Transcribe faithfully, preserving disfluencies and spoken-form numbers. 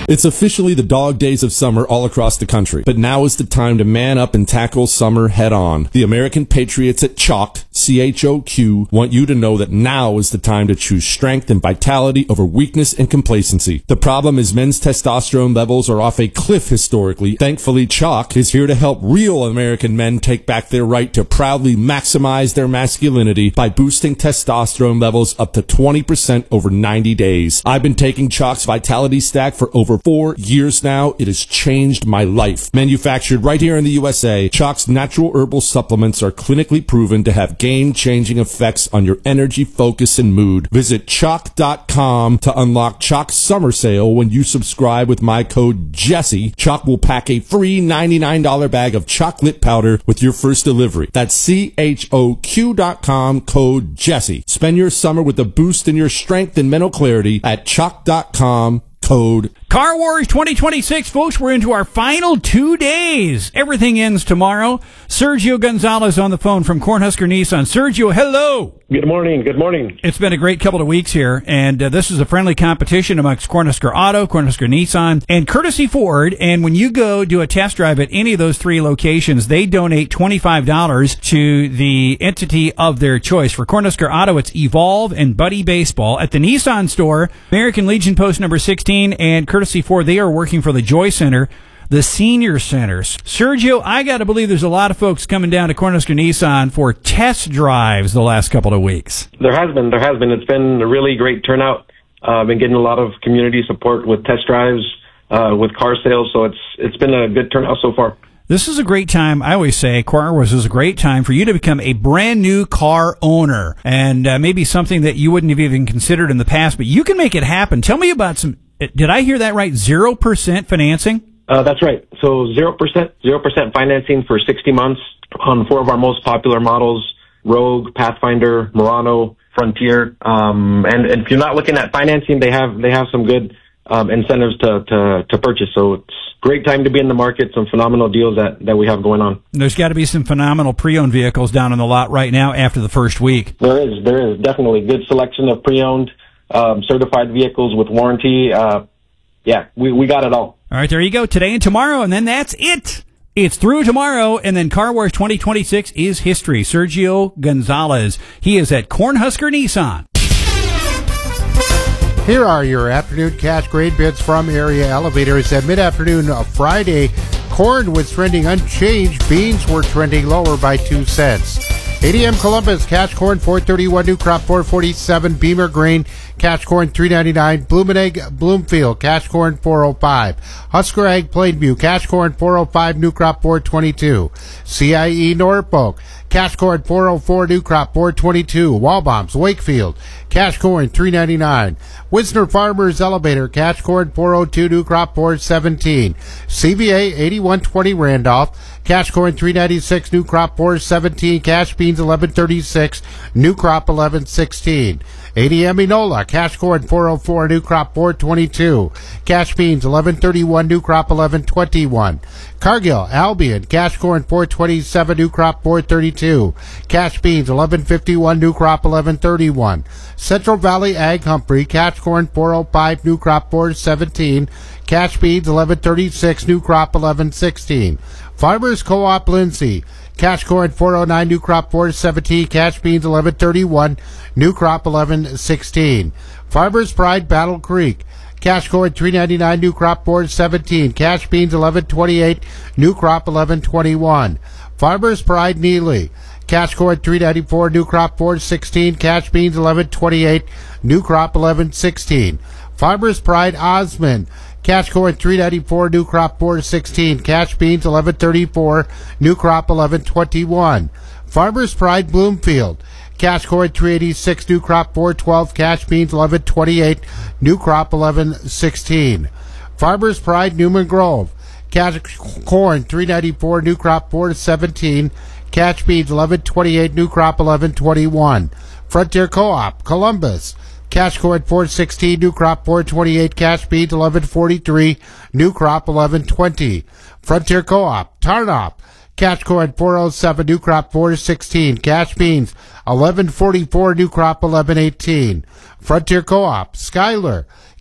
It's officially the dog days of summer all across the country, but now is the time to man up and tackle summer head on. The American Patriots at Chalk, C H O Q, want you to know that now is the time to choose strength and vitality over weakness and complacency. The problem is men's testosterone levels are off a cliff historically. Thankfully, Chalk is here to help real American men take back their right to proudly maximize their masculinity by boosting testosterone levels up to twenty percent over ninety days. I've been taking Chalk's Vitality Stack for over four years now. It has changed my life. Manufactured right here in the U S A, Chalk's natural herbal supplements are clinically proven to have game-changing effects on your energy, focus, and mood. Visit chalk dot com to unlock Chalk's summer sale. When you subscribe with my code Jesse, Chalk will pack a free ninety-nine dollars bag of chocolate powder with your first delivery. That's C H O Q dot com, code Jesse. Spend your summer with a boost in your strength and mental clarity at chalk dot com. Code Car Wars twenty twenty-six, folks. We're into our final two days. Everything ends tomorrow. Sergio Gonzalez on the phone from Cornhusker Nissan. Sergio, hello. Good morning. Good morning. It's been a great couple of weeks here, and uh, this is a friendly competition amongst Cornhusker Auto, Cornhusker Nissan, and Courtesy Ford. And when you go do a test drive at any of those three locations, they donate twenty-five dollars to the entity of their choice. For Cornhusker Auto, it's Evolve and Buddy Baseball. At the Nissan store, American Legion Post number sixteen, and Courtesy Ford, they are working for the Joy Center, the senior centers. Sergio, I got to believe there's a lot of folks coming down to Cornhusker Nissan for test drives the last couple of weeks. There has been. There has been. It's been a really great turnout. I've uh, been getting a lot of community support with test drives, uh, with car sales, so it's it's been a good turnout so far. This is a great time. I always say Car Wars is a great time for you to become a brand new car owner, and uh, maybe something that you wouldn't have even considered in the past, but you can make it happen. Tell me about some, did I hear that right, zero percent financing? Uh, that's right. So zero percent, zero percent financing for sixty months on four of our most popular models: Rogue, Pathfinder, Murano, Frontier. Um, and, and if you're not looking at financing, they have they have some good um, incentives to, to to purchase. So it's a great time to be in the market. Some phenomenal deals that, that we have going on. There's got to be some phenomenal pre-owned vehicles down on the lot right now after the first week. There is. There is definitely good selection of pre-owned, um, certified vehicles with warranty. Uh, yeah, we we got it all. All right, there you go. Today and tomorrow, and then that's it. It's through tomorrow, and then Car Wars twenty twenty-six is history. Sergio Gonzalez, he is at Cornhusker Nissan. Here are your afternoon cash grade bids from Area Elevators. At mid-afternoon of Friday, corn was trending unchanged. Beans were trending lower by two cents. A D M Columbus, cash corn four thirty-one, new crop four forty-seven. Beamer grain, cash corn three ninety-nine. Blumenegg Bloomfield, cash corn four oh five. Husker Ag Plainview, cash corn four oh five, new crop four twenty-two. C I E Norfolk, cash corn four oh four, new crop four twenty-two. Walbombs Wakefield, cash corn three ninety-nine. Wisner Farmers Elevator, cash corn four oh two, new crop four seventeen. C V A eighty-one twenty Randolph, cash corn three ninety-six, new crop four seventeen. Cash beans eleven thirty-six, new crop eleven sixteen. A D M Enola, cash corn four oh four, new crop four twenty-two. Cash beans eleven thirty-one, new crop eleven twenty-one. Cargill Albion, cash corn four twenty-seven, new crop four thirty-two. Cash beans eleven fifty-one, new crop eleven thirty-one. Central Valley Ag Humphrey, cash corn four oh five, new crop four seventeen. Cash beans eleven thirty-six, new crop eleven sixteen. Farmers Co-op Lindsay, cash corn four oh nine, new crop four seventeen. Cash beans eleven thirty-one, new crop eleven sixteen. Farmers Pride Battle Creek, cash corn three ninety-nine, new crop four seventeen. Cash beans eleven twenty-eight, new crop eleven twenty-one. Farmers Pride Neely, cash corn three ninety-four, new crop four sixteen. Cash beans eleven twenty-eight, new crop eleven sixteen. Farmers Pride Osmond, cash corn three ninety-four, new crop four sixteen. Cash beans eleven thirty-four, new crop eleven twenty-one. Farmers Pride Bloomfield, cash corn three eighty-six, new crop four twelve. Cash beans eleven twenty-eight, new crop eleven sixteen. Farmers Pride Newman Grove, cash corn three ninety-four, new crop four seventeen. Cash beans eleven twenty-eight, new crop eleven twenty-one. Frontier Co-op Columbus, cash corn four sixteen, new crop four twenty-eight. Cash beans eleven forty-three, new crop eleven twenty. Frontier Co-op Tarnop, cash corn four oh seven, new crop four sixteen. Cash beans eleven forty-four, new crop eleven eighteen. Frontier Co-op Schuyler,